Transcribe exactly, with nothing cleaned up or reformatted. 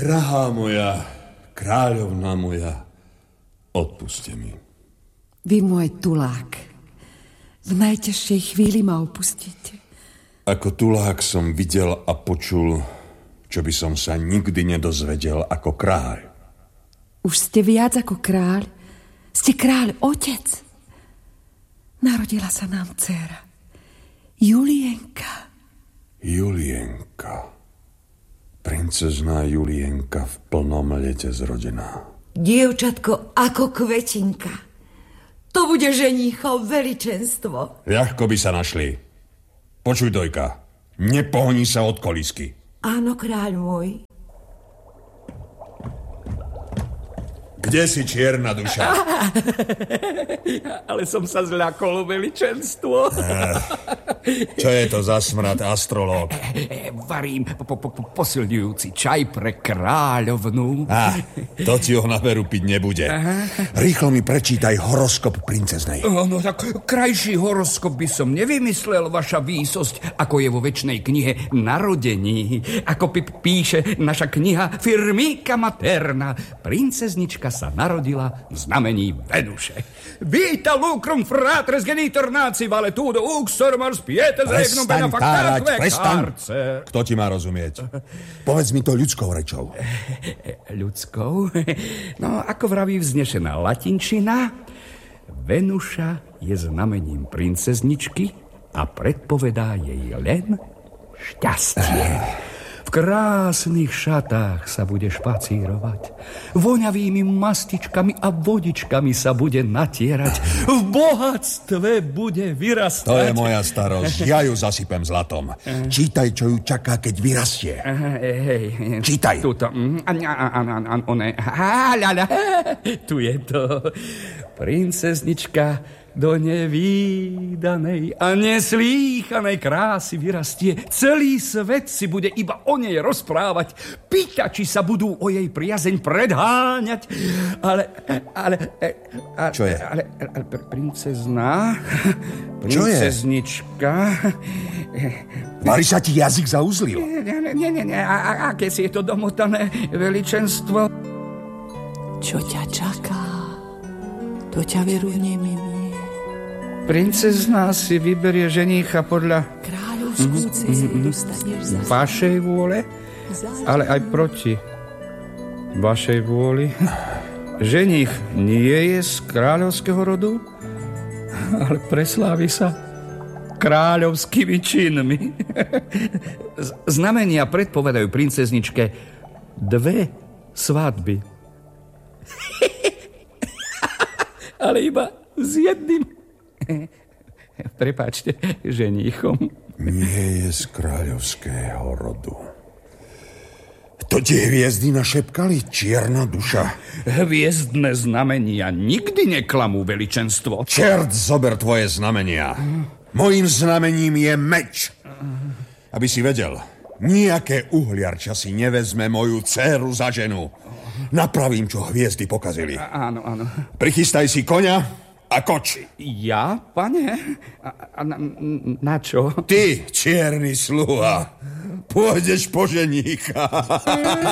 Drahá moja, kráľovná moja, odpuste mi. Vy môj tulák, v najťažšej chvíli ma opustíte. Ako tulák som videl a počul, čo by som sa nikdy nedozvedel ako kráľ. Už ste viac ako kráľ, ste kráľ otec. Narodila sa nám dcéra, Julienka. Julienka. Princezná Julienka v plnom lete zrodená. Dievčatko ako kvetinka. To bude ženíchov veličenstvo. Ľahko by sa našli. Počuj, dojka, nepohni sa od kolísky. Áno, kráľ môj. Kde si, čierna duša? Ale som sa zľakol, veličenstvo. Čo je to za smrad, astrológ? Varím po, po, po, posilňujúci čaj pre kráľovnú. Á, to ti ho na veru piť nebude. Aha. Rýchlo mi prečítaj horoskop princeznej. No, no tak krajší horoskop by som nevymyslel, vaša výsosť, ako je vo večnej knihe Narodení. Ako p- píše naša kniha Firmica Materna. Princeznička sa narodila v znamení Venuše. Vita lucrum fratres genitor naci vale tudo uxor mars pietes regnum bena factatque carce. Kto ti má rozumieť? Povedz mi to ľudskou rečou. Ľudskou? No, ako vraví vznešená latinčina, Venuša je znamením princezničky a predpovedá jej len šťastie. V krásnych šatách sa bude špacírovať. Voňavými mastičkami a vodičkami sa bude natierať. V bohatstve bude vyrastať. To je moja starosť. Ja ju zasypem zlatom. Čítaj, čo ju čaká, keď vyrastie. Hej, čítaj. Tuto. Tu je to. Princeznička do nevídanej a neslýchanej krásy vyrastie. Celý svet si bude iba o nej rozprávať. Pýtači sa budú o jej priazeň predháňať. Ale, ale... ale Čo je? Ale, ale princezná... Princeznička... Mari sa ti jazyk zauzlil. Nie, nie, nie, nie. A, a, aké si je to domotané veličenstvo? Čo ťa čaká? To ťa veru neminie. Princezná si vyberie ženícha podľa kráľovskú cestu dostaneš za vašej vôle, ale aj proti vašej vôli. Ženích nie je z kráľovského rodu, ale preslávi sa kráľovskými činmi. Znamenia predpovedajú princezničke dve svadby. Ale iba s jedným prepáčte, ženíchom. Nie je z kráľovského rodu. To ti hviezdy našepkali, čierna duša? Hviezdne znamenia nikdy neklamú, veličenstvo. Čert zober tvoje znamenia. Mojím znamením je meč. Aby si vedel, nijaké uhliarča si nevezme moju dcéru za ženu. Napravím, čo hviezdy pokazili. Áno, áno. Prichystaj si koňa a koč. Ja, pane? A, a na, na čo? Ty, čierny sluha, pôjdeš po ženícha.